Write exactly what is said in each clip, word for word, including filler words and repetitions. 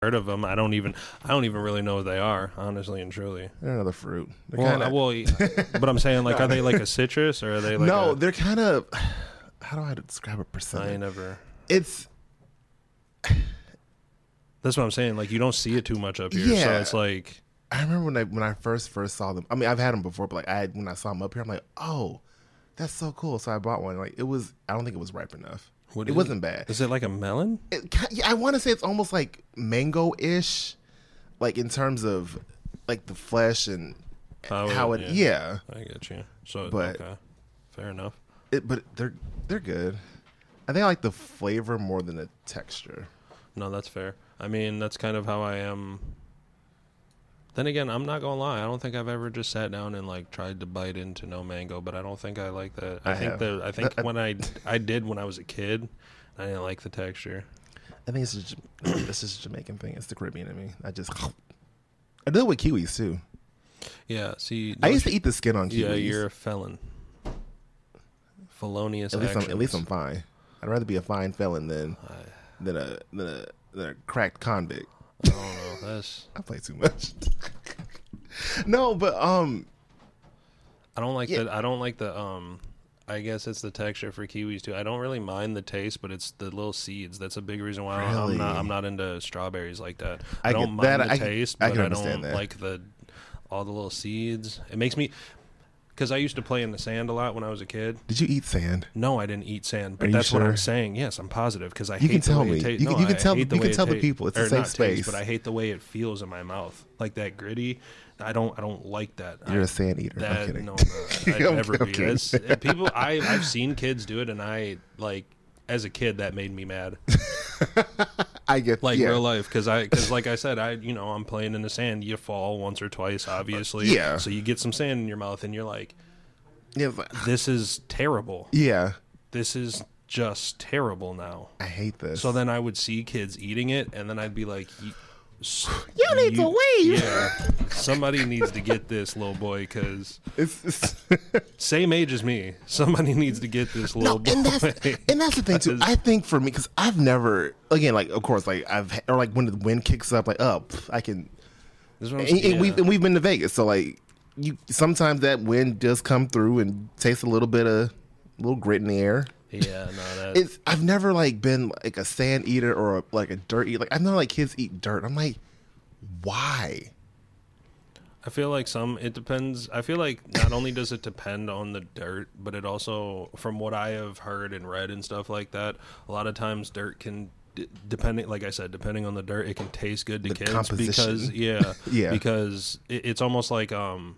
heard of them. I don't even I don't even really know what they are, honestly and truly. They're another fruit. They're Well, kinda, well, but I'm saying, like, are they like a citrus or are they like no, a, they're kind of. How do I describe a I percent? ain't never. It's That's what I'm saying. Like, you don't see it too much up here, so Yeah. it's like, I remember when I when I first first saw them. I mean, I've had them before, but like I had, when I saw them up here, I'm like, oh, that's so cool. So I bought one. Like it was, I don't think it was ripe enough. what It is wasn't bad. Is it like a melon? It, ki- yeah, I want to say it's almost like mango-ish, like in terms of like the flesh and Oh, how it. Yeah, I get you. So, But- okay, fair enough. it, but they're they're good. I think I like the flavor more than the texture. No, that's fair. I mean, that's kind of how I am. Then again, I'm not gonna lie. I don't think I've ever just sat down and like tried to bite into no mango, but I don't think I like that. I, I think have. that I think I- when I I did when I was a kid, I didn't like the texture. I think it's just it's just a Jamaican thing. It's the Caribbean in me. I just I do it with kiwis too. Yeah. See, I used to eat the skin on kiwis. Yeah, you're a felon. Felonious at least I'm, actions. at least I'm fine. I'd rather be a fine felon than I, than a than a, than a cracked convict. I don't know. That's I play too much. No, but um, I don't like Yeah. the I don't like the um I guess it's the texture for kiwis too. I don't really mind the taste, but it's the little seeds. That's a big reason why Really? I'm not I'm not into strawberries like that. I I, get don't mind that. the I can- taste, I but can I, understand don't that. like the all the little seeds. It makes me because I used to play in the sand a lot when I was a kid. did you eat sand? No, I didn't eat sand, but Are you that's what sure? I'm saying. Yes, I'm positive because I You hate can the tell way me. it tastes. You can- No, you can I tell- hate the you can way it tell the ta- people. It's a or safe not taste, space. but I hate the way it feels in my mouth, like that gritty. I don't I don't like that. You're I, a sand eater. I'm that kidding. no, no I'd I'm- never I'm be. kidding. That's, uh, people, I I've seen kids do it, and I like as a kid that made me mad, I get like yeah. real life, because I because like I said, I you know I'm playing in the sand. You fall once or twice, obviously. Yeah. So you get some sand in your mouth, and you're like, Yeah, it's like- this is terrible. yeah, This is just terrible now. I hate this. So then I would see kids eating it, and then I'd be like, "You, You need to leave." Yeah, somebody needs to get this little boy, because it's, it's same age as me. Somebody needs to get this little no, boy. and that's and that's the thing too. I think for me, because I've never again, like of course, like I've or like when the wind kicks up, like oh, pff, I can. This is what I'm And, saying, and we've yeah. and we've been to Vegas, so like you sometimes that wind does come through and taste a little bit of a little grit in the air. Yeah, no, that It's I've never like been like a sand eater or a, like a dirt eater. Like I know like kids eat dirt. I'm like, why? I feel like some it depends. I feel like not only does it depend on the dirt, but it also, from what I have heard and read and stuff like that, a lot of times dirt can d- depending, like I said, depending on the dirt, it can taste good to The kids composition. because yeah, Yeah. because it, it's almost like um.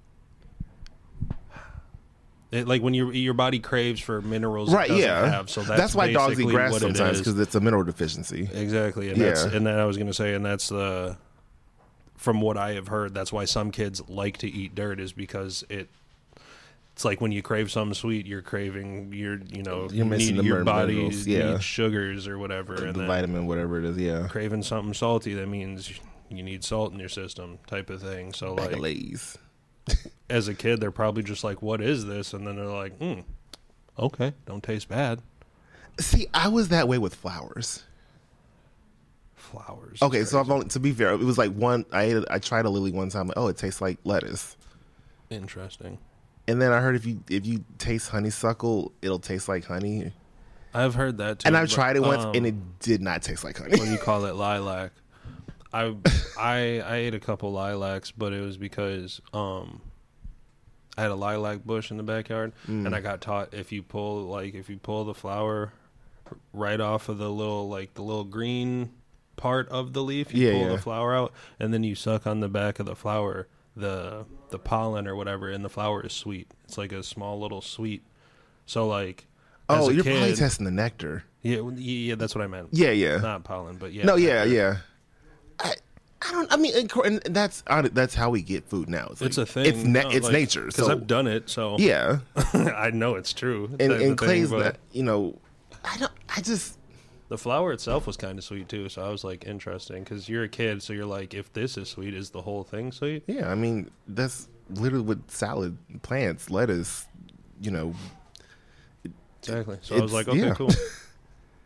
It, like when your your body craves for minerals, Right? it doesn't Yeah. have. So that's, why dogs eat basically grass what it sometimes is. because it's a mineral deficiency. Exactly, and Yeah. that's and then I was gonna say, and that's the from what I have heard, that's why some kids like to eat dirt is because it. It's like when you crave something sweet, you're craving your you know You're missing need, the your min- body minerals, yeah. needs sugars or whatever, The and then vitamin, whatever it is, yeah. craving something salty, that means you need salt in your system, type of thing. So Bag like of Lay's. as a kid, they're probably just like, "What is this?" And then they're like, "Hmm, okay, don't taste bad." See, I was that way with flowers. Flowers. Okay, is so I've crazy. only to be fair, it was like one. I ate. A, I tried a lily one time. Like, oh, it tastes like lettuce. Interesting. And then I heard if you if you taste honeysuckle, it'll taste like honey. I've heard that too. And I've but, tried it once, um, and it did not taste like honey. what do you call it, lilac. I I I ate a couple lilacs, but it was because um I had a lilac bush in the backyard, Mm. and I got taught if you pull like if you pull the flower right off of the little like the little green part of the leaf, you Yeah, pull yeah. the flower out, and then you suck on the back of the flower, the the pollen or whatever, and the flower is sweet. It's like a small little sweet. So like, as Oh, a you're kid, probably testing the nectar. yeah, yeah, that's what I meant. Yeah, yeah. Not pollen, but yeah. no, yeah, nectar. yeah. I, I don't. I mean, and cor- and that's that's how we get food now. It's a like- thing. It's na- No, it's like, nature. Because So I've done it, so yeah, I know it's true. and type of and thing, Clay's but that you know. I don't. I just. the flower itself was kind of sweet too, so I was like, interesting, because you're a kid, so you're like, if this is sweet, is the whole thing sweet? Yeah, I mean that's literally with salad, plants, lettuce. You know, Exactly. So I was It's- like, okay, yeah. cool.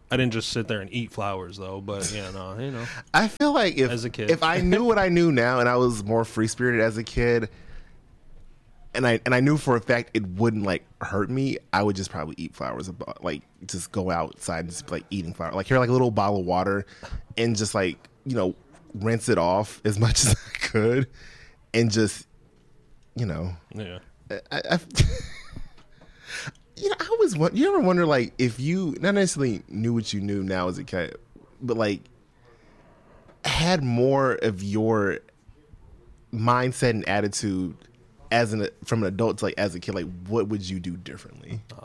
I didn't just sit there and eat flowers though. But yeah, no, you know. I feel like if As a kid. if I knew what I knew now, and I was more free spirited as a kid, and I and I knew for a fact it wouldn't like hurt me, I would just probably eat flowers. About like just go outside and just be, like eating flowers, like here like a little bottle of water, and just like you know rinse it off as much as I could, and just you know. Yeah. I, I, you know, I always wonder. You ever wonder, like, if you not necessarily knew what you knew now as a kid, but like had more of your mindset and attitude as an from an adult to like as a kid, like, what would you do differently? Uh,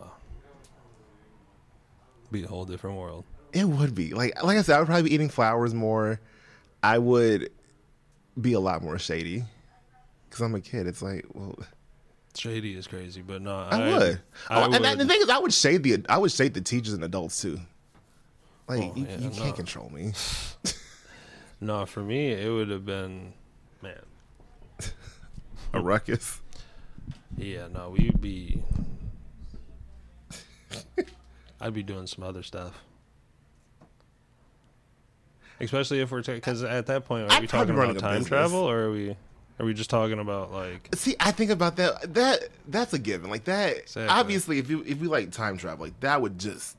be a whole different world. It would be like, like I said, I would probably be eating flowers more. I would be a lot more shady because I'm a kid. It's like, well. Shady is crazy, but no, I, I would. I oh, would. And the thing is, I would shade the I would shade the teachers and adults too. Like Oh, you, yeah, you no. can't control me. No, for me, it would have been, man. A ruckus. Yeah, no, we'd be. I'd be doing some other stuff. Especially if we're because at that point, are I'd we probably talking be running about a time business. travel, or are we? Are we just talking about like? See, I think about that. That that's a given. Like that. Exactly. Obviously, if you if we like time travel, like that would just.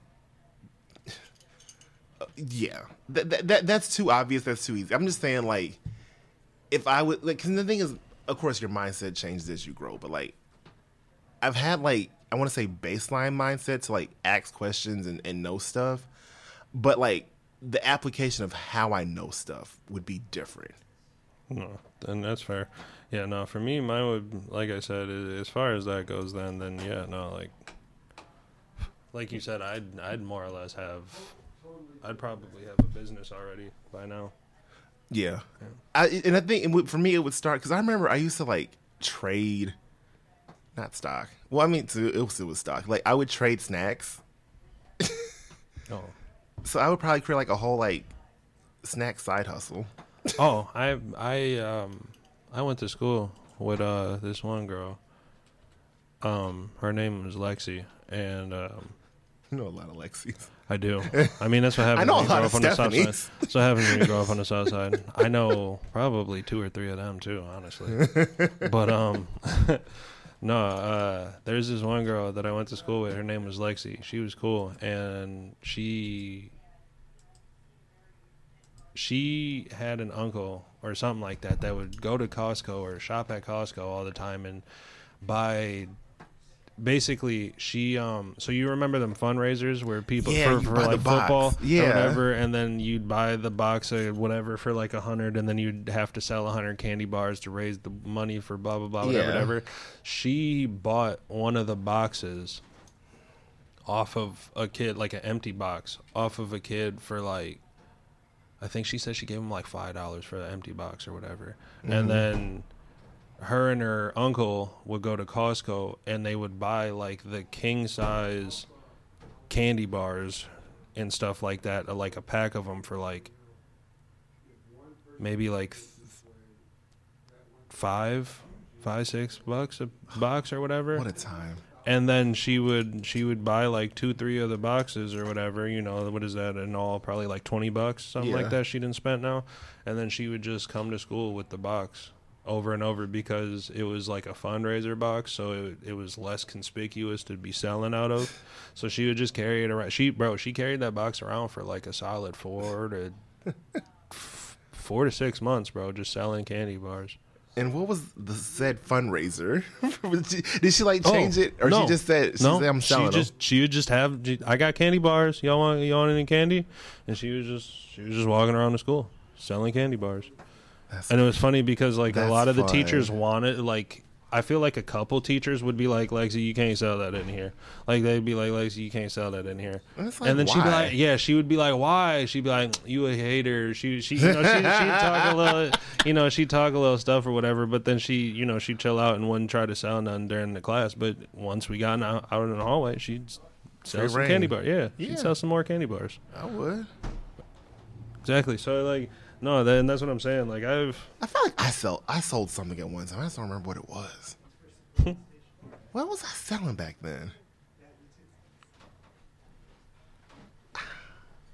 Uh, yeah, that, that that that's too obvious. That's too easy. I'm just saying, like, if I would like, because the thing is, of course, your mindset changes as you grow. But like, I've had like I want to say baseline mindset to like ask questions and, and know stuff, but like the application of how I know stuff would be different. No, then that's fair. Yeah, no, for me, mine would, like I said, a- as far as that goes, then, then yeah, no, like, like you said, I'd, I'd more or less have, I'd probably have a business already by now. Yeah, Yeah. I, and I think it would, for me it would start because I remember I used to like trade, not stock. Well, I mean, to, it was it was stock. Like I would trade snacks, Oh, so I would probably create like a whole like snack side hustle. oh, I, I, um, I went to school with uh this one girl. Um, her name was Lexi, and um, You know a lot of Lexi's. I do. I mean, that's what happens I know when a you lot grow of up on the south side. Stephanies. That's what happens when you grow up on the south side. I know probably two or three of them too, honestly. But um, no, uh, there's this one girl that I went to school with. Her name was Lexi. She was cool, and she she had an uncle or something like that that would go to Costco or shop at Costco all the time and buy. Basically, she um. So you remember them fundraisers where people Yeah, for, you for buy the like box. football Yeah. or whatever, and then you'd buy the box of whatever for like a hundred, and then you'd have to sell a hundred candy bars to raise the money for blah blah blah whatever Yeah. whatever. She bought one of the boxes off of a kid, like an empty box, off of a kid for like, I think she said she gave him like five dollars for the empty box or whatever, Mm-hmm. and then her and her uncle would go to Costco and they would buy like the king size candy bars and stuff like that, uh, like a pack of them for like maybe like th- five, five, six bucks a box or whatever. What a time. And then she would she would buy like two, three of the boxes or whatever. You know, what is that in all? Probably like twenty bucks, something Yeah. like that. She didn't spend now, and then she would just come to school with the box over and over because it was like a fundraiser box, so it, it was less conspicuous to be selling out of. So she would just carry it around. She bro, she carried that box around for like a solid four to f- four to six months, bro, just selling candy bars. And what was the said fundraiser? Did she- Did she like change Oh, it, or no. she just said, she no, said, "I'm selling she them"? just she would just have. I got candy bars. Y'all want y'all want any candy? And she was just she was just walking around the school selling candy bars. That's- And it was funny because like a That's lot of the fun. teachers wanted like. I feel like a couple teachers would be like, Lexi, you can't sell that in here. Like they'd be like, Lexi, you can't sell that in here. And it's like, and then she'd be why? like, yeah, she would be like, why? She'd be like, you a hater. She she you know she she'd talk a little, you know, she'd talk a little stuff or whatever. But then she you know she'd chill out and wouldn't try to sell none during the class. But once we got out, out in the hallway, she'd sell Free some reign. candy bars. Yeah, Yeah. she'd sell some more candy bars. I would. Exactly. So like, no, then that's what I'm saying. Like I've. I feel like I sell. I sold something at one time. I just don't remember what it was. What was I selling back then?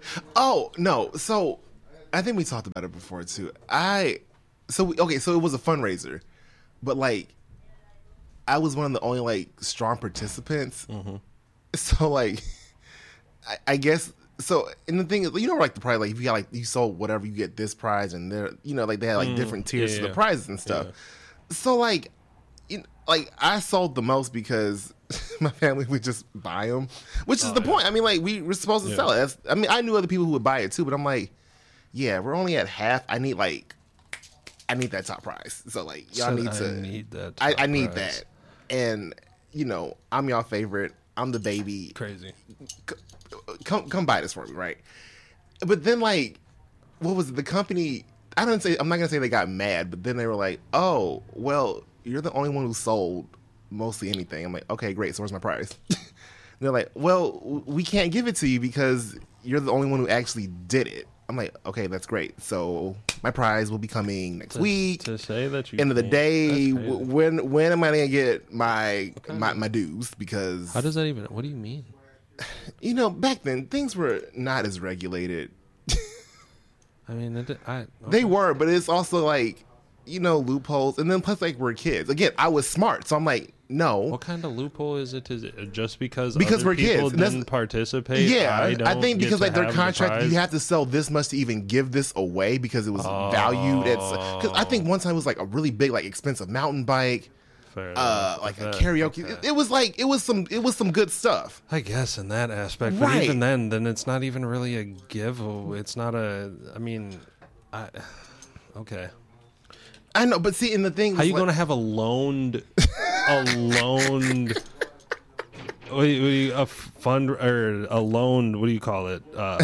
Oh no, so I think we talked about it before too. I so we, okay, so it was a fundraiser, but like I was one of the only like strong participants. Mm-hmm. So like I, I guess so. And the thing is, you know, like the prize, like if you got like you sold whatever, you get this prize, and there, you know, like they had like mm, different tiers yeah, to the prizes and stuff. Yeah. So like, you know, like I sold the most because my family would just buy them, which is oh, the yeah. point. I mean, like we were supposed to yeah. sell it. That's, I mean, I knew other people who would buy it too, but I'm like, yeah, we're only at half. I need like, I need that top prize. So like, y'all so need to. I need that. I, I need prize. that, and you know, I'm y'all favorite. I'm the baby. Crazy. Come, come buy this for me, right? But then, like, what was it? The company? I don't say. I'm not gonna say they got mad, but then they were like, "Oh, well, you're the only one who sold mostly anything." I'm like, "Okay, great. So where's my prize?" They're like, "Well, we can't give it to you because you're the only one who actually did it." I'm like, "Okay, that's great. So my prize will be coming next to, week." To say that you end of the day, w- when when am I gonna get my my, my dues? Because how does that even? What do you mean? You know, back then things were not as regulated. I mean, it, I okay. they were, but it's also like, you know, loopholes, and then plus like we're kids. Again, I was smart, so I'm like, no. What kind of loophole is it? Is it just because because other we're people kids didn't participate? Yeah, I, don't I think because like their contract, the you have to sell this much to even give this away because it was oh. valued at. Because I think one time it was like a really big, like expensive mountain bike. Fair uh, like a karaoke. Okay. It, it was like it was some it was some good stuff. I guess in that aspect, but right. even then, then it's not even really a give. It's not a. I mean, I okay. I know, but see, in the thing, how you like, going to have a loaned, a loaned, what do you, what do you, a fund or a loaned? What do you call it? Uh,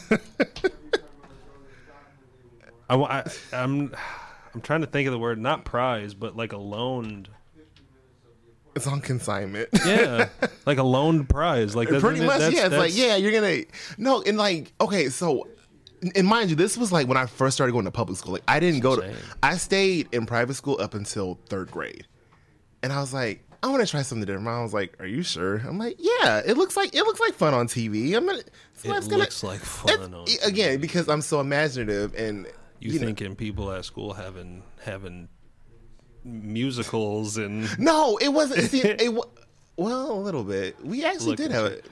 I, I I'm I'm trying to think of the word, not prize, but like a loaned. It's on consignment. Yeah, like a loaned prize. Like pretty much. That's, yeah, it's that's, like yeah, you're gonna no, and like okay, so and mind you, this was like when I first started going to public school. Like I didn't go to, I stayed in private school up until third grade, and I was like, I want to try something different. I was like, are you sure? I'm like, yeah, it looks like it looks like fun on T V. I'm gonna. So it gonna, looks like fun on T V. Again because I'm so imaginative and you, you thinking know. People at school having having. musicals and no, it wasn't. See, it, well, a little bit. We actually Look did have it.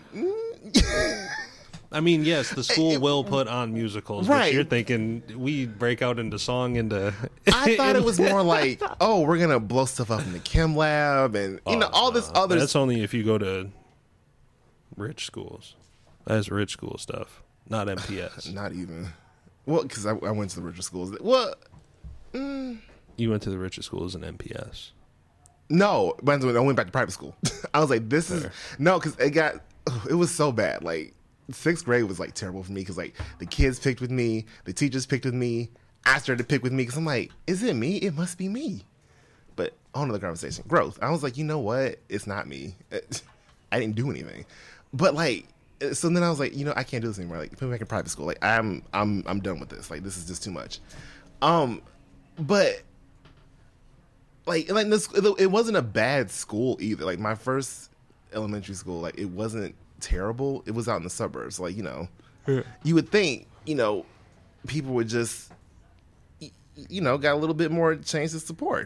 I mean, yes, the school it, will put on musicals, right? But you're thinking we break out into song into. I thought it was more like, oh, we're gonna blow stuff up in the chem lab, and you oh, know all no. this other. That's only if you go to rich schools. That's rich school stuff, not M P S. Not even. Well, because I, I went to the richer schools. Well. Mm, You went to the richest schools in M P S. No, but I went back to private school. I was like, this Fair. is no, because it got it was so bad. Like sixth grade was like terrible for me because like the kids picked with me, the teachers picked with me. I started to pick with me because I'm like, is it me? It must be me. But on to the conversation, growth. I was like, you know what? It's not me. I didn't do anything. But like, so then I was like, you know, I can't do this anymore. Like, put me back in private school. Like, I'm I'm I'm done with this. Like, this is just too much. Um, but. Like, like this, it wasn't a bad school either. Like my first elementary school, like it wasn't terrible. It was out in the suburbs. Like you know, yeah. You would think you know people would just you know got a little bit more chance to support.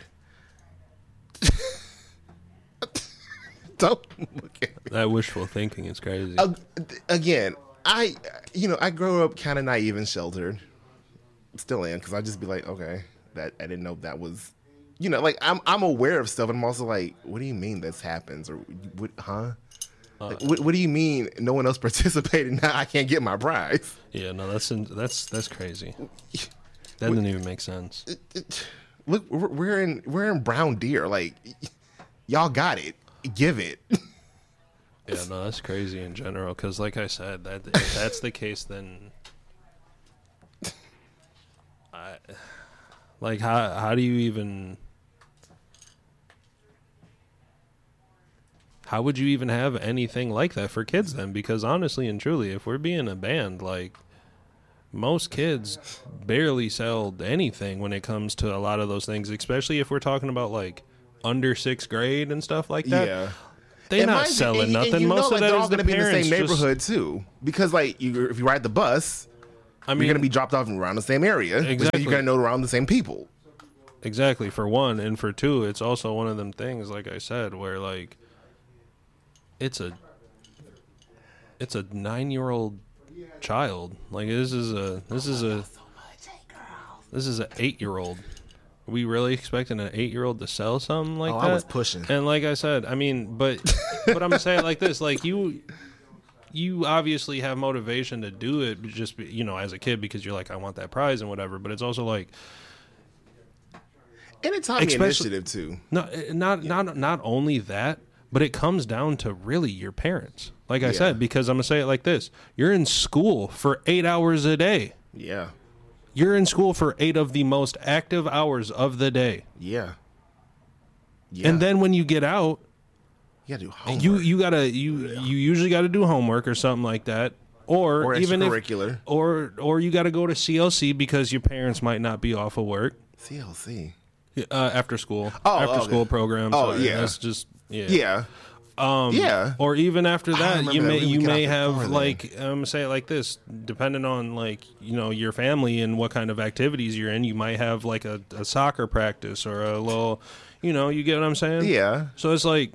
Don't look at me. That wishful thinking is crazy. Uh, again, I you know I grew up kind of naive and sheltered. Still am because I just be like, okay, that I didn't know that was. You know, like I'm I'm aware of stuff, and I'm also like, what do you mean this happens, or what, huh? Uh, like, what, what do you mean no one else participated? Now I can't get my prize. Yeah, no, that's that's that's crazy. That doesn't even make sense. It, it, look, we're in we're in Brown Deer. Like, y'all got it. Give it. Yeah, no, that's crazy in general. Because, like I said, that if that's the case, then I like how how do you even? How would you even have anything like that for kids then? Because honestly and truly, if we're being a band, like most kids barely sell anything when it comes to a lot of those things, especially if we're talking about like under sixth grade and stuff like that. Yeah. They And not mind you- selling and- nothing. And you Most know, of like, that they're is all the going to be in the same parents just- neighborhood too, because like you, if you ride the bus, I mean, you're going to be dropped off around the same area. Exactly. You're going to know around the same people. Exactly, for one, and for two, it's also one of them things, like I said, where like it's a it's a nine year old child. Like this is a this is a this is an eight year old. Are we really expecting an eight year old to sell something like Oh, that? I was pushing. And like I said, I mean, but but I'm saying like this, like you you obviously have motivation to do it just be, you know, as a kid because you're like, I want that prize and whatever, but it's also like And it's taught me Especially- initiative too. No, eh, not not not only that, but it comes down to really your parents. Like I Yeah. said, because I'm gonna say it like this: you're in school for eight hours a day. Yeah. You're in school for eight of the most active hours of the day, Yeah. Yeah. and then when you get out, you got to do homework. you you gotta you you usually got to do homework or something like that, or, Or even if extracurricular. or or you got to go to C L C because your parents might not be off of work. C L C. Uh, after school, Oh, after okay. school programs. Oh, Sorry, yeah. that's just yeah. Yeah. Um, yeah. Or even after that, remember you that. may We would you get may out there have before then. like I'm gonna say it like this, depending on like you know your family and what kind of activities you're in, you might have like a, a soccer practice or a little, you know, you get what I'm saying? Yeah. So it's like,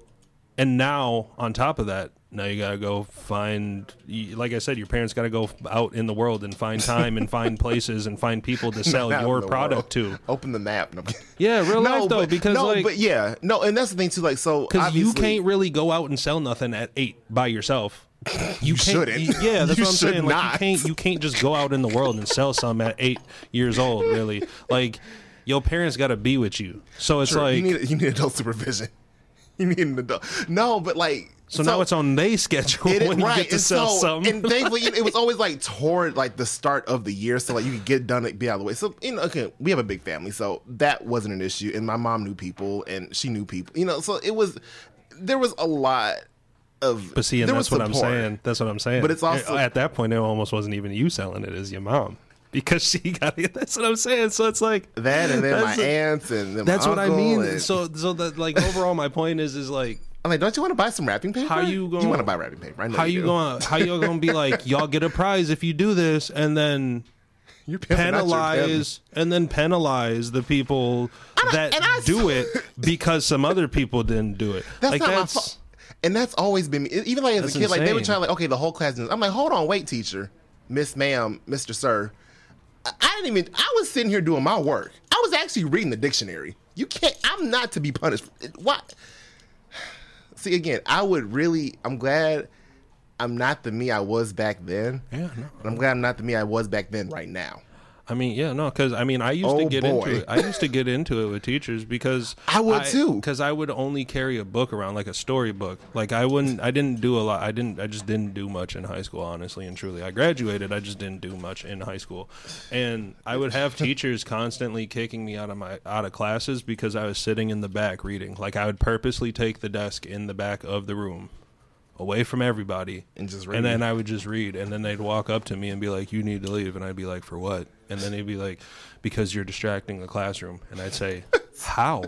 and now on top of that, now you gotta go find, you- like I said, your parents gotta go out in the world and find time and find places and find people to sell Not in your the product world. to. Open the map. No, Yeah, real no, life though, but, because no, like. but yeah, no, and that's the thing too. Like, so Because you obviously- can't really go out and sell nothing at eight by yourself. You, can't, shouldn't. you- yeah, that's You what I'm should saying. Like not. you can't, you can't just go out in the world and sell some at eight years old. Really, like your parents got to be with you. So it's Sure, like, you need you need adult supervision. You need an adult. No, but like so, now it's on their schedule It is- when you right, get to and sell so, something. And thankfully, it was always like toward like the start of the year, so like you could get done and be out of the way. So you know, okay, we have a big family, so that wasn't an issue. And my mom knew people, and she knew people. You know, so it was there was a lot of. But see, and there that's was what I'm support. saying. That's what I'm saying. But it's also- at that point, it almost wasn't even you selling it; as your mom, because she got it. That's what I'm saying. So it's like That, and then my that's a- aunts, and then That's my what I uncle, mean. and- So, so that like overall, my point is, is like. I'm like, don't you want to buy some wrapping paper? How you gonna- You want to buy wrapping paper? I know How you you do. going? How you gonna be like? Y'all get a prize if you do this, and then You're pimping out your penalize, and then penalize the people that and I- do it because some other people didn't do it. That's like not that's my fault. And that's always been me. Even like as That's a kid, like they would insane. try like, okay, the whole class. Is, I'm like, hold on, wait, teacher, Miss, Ma'am, Mister Sir. I, I didn't even. I was sitting here doing my work. I was actually reading the dictionary. You can't. I'm not to be punished. What? See, again, I would really. I'm glad I'm not the me I was back then. yeah. No. But I'm glad I'm not the me I was back then. Right now, I mean, yeah, no, because I mean, I used to Oh, get boy. into it. I used to get into it with teachers because I would too. Because I would only carry a book around, like a storybook. Like I wouldn't, I didn't do a lot. I didn't, I just didn't do much in high school, honestly and truly. I graduated, I just didn't do much in high school, and I would have teachers constantly kicking me out of my out of classes because I was sitting in the back reading. Like I would purposely take the desk in the back of the room, away from everybody, And just read. and then I would just read, and then they'd walk up to me and be like, "You need to leave," and I'd be like, "For what?" And then they'd be like, "Because you're distracting the classroom," and I'd say, "How?"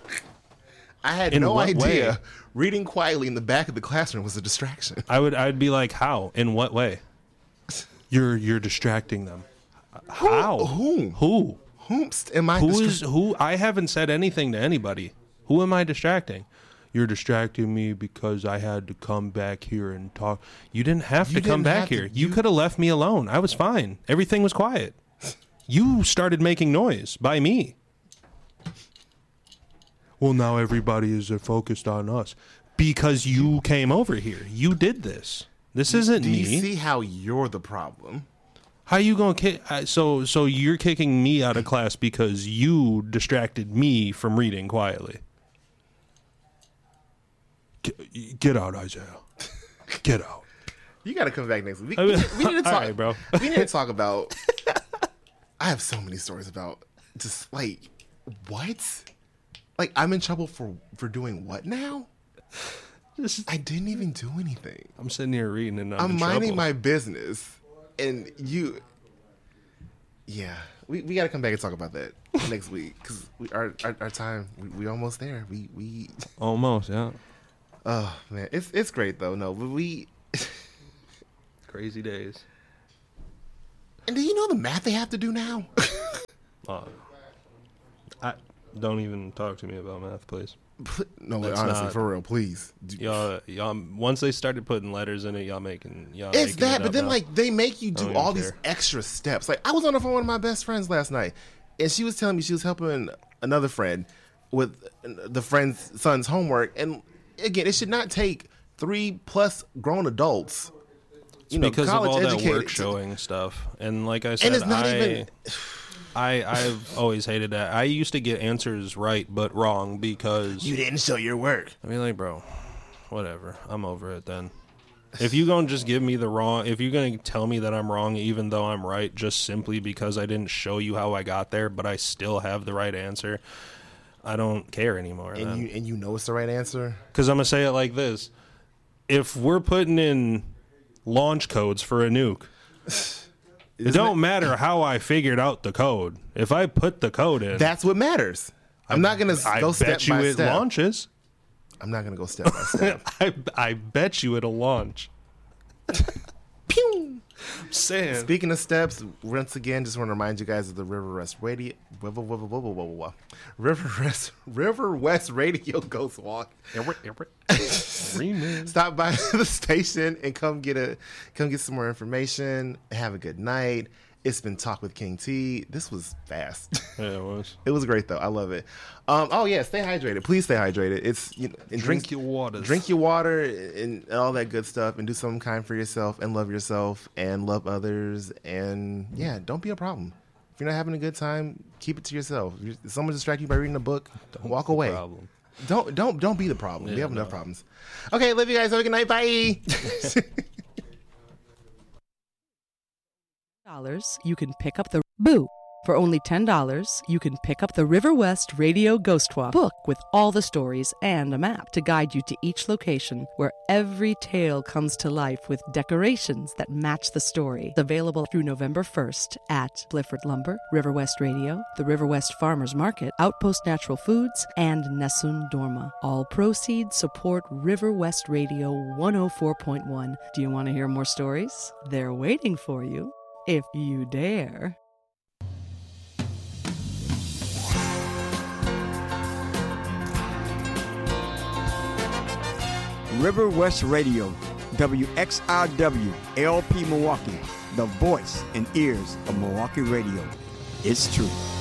I had In no what idea. way? Reading quietly in the back of the classroom was a distraction. I would, I'd be like, "How? In what way?" You're you're distracting them. How? Whom? Who? Whomst am I? Who distra- is who? I haven't said anything to anybody. Who am I distracting? You're distracting me because I had to come back here and talk. You didn't have You to come didn't back have to- here. you you- could have left me alone. I was fine. Everything was quiet. You started making noise by me. Well, now everybody is uh, focused on us because you came over here. You did this. This isn't Do me. you see how you're the problem? How you gonna kick? So so you're kicking me out of class because you distracted me from reading quietly. Get, get out, Isaiah. Get out. You got to come back next week. I We, mean, we need to all talk, right, bro. We need to talk about. I have so many stories about just like what, like I'm in trouble for for doing what now? Just, I didn't even do anything. I'm sitting here reading and I'm, I'm in minding trouble. my business, and you. Yeah, we, we got to come back and talk about that next week because we our, our our time we, we almost there. We we Almost, yeah. Oh man, it's it's great though. No, but we Crazy days. And do you know the math they have to do now? uh, I don't even talk to me about math, please. No, That's honestly, not- for real, please. Y'all, y'all, once they started putting letters in it, y'all making y'all. It's making that, it but up then now. like they make you I do don't all even these care. extra steps. Like I was on the phone with my best friends last night, and she was telling me she was helping another friend with the friend's son's homework. And again, it should not take three plus grown adults. You know, because of college all that educated work to- showing stuff, and like I said, And it's not I, even. I I've always hated that. I used to get answers right but wrong because You didn't show your work. I mean, like, bro, whatever. I'm over it then. If you gonna just give me the wrong, if you're gonna tell me that I'm wrong, even though I'm right, just simply because I didn't show you how I got there, but I still have the right answer, I don't care anymore. And you and you know it's the right answer. Because I'm gonna say it like this: if we're putting in launch codes for a nuke, it Isn't don't matter how I figured out the code. If I put the code in, That's what matters. I'm not gonna I go bet step you by it step. launches. I'm not gonna go step by step. I I bet you it'll launch. Pew! I'm saying. Speaking of steps, once again, just want to remind you guys of the River West Radio, River, River, River, River, River, River West, River West Radio Ghost Walk. Remix. Stop by the station and come get a, come get some more information. Have a good night. It's been Talk with King T. This was fast. Yeah, it was. It was great though. I love it. Um, oh yeah, stay hydrated. Please stay hydrated. It's you know, and Drink your waters. Drink your water and all that good stuff, and do something kind for yourself, and love yourself, and love others, and yeah, don't be a problem. If you're not having a good time, keep it to yourself. If someone distract you by reading a book, walk away. Problem. Don't don't don't be the problem. we Yeah, have enough no. problems. Okay, love you guys. Have a good night. Bye. dollars you can pick up the Boo. For only ten dollars, you can pick up the River West Radio Ghost Walk book with all the stories and a map to guide you to each location where every tale comes to life with decorations that match the story. It's available through November first at Blifford Lumber, River West Radio, the River West Farmers Market, Outpost Natural Foods, and Nessun Dorma. All proceeds support River West Radio one oh four point one. Do you want to hear more stories? They're waiting for you, if you dare. River West Radio, W X R W, L P Milwaukee, the voice and ears of Milwaukee radio. It's true.